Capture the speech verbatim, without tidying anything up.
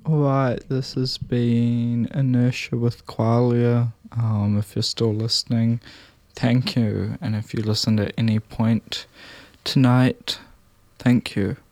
Alright, this has been Inertia with Qualia. Um, if you're still listening, thank you. And if you listened at any point tonight, thank you.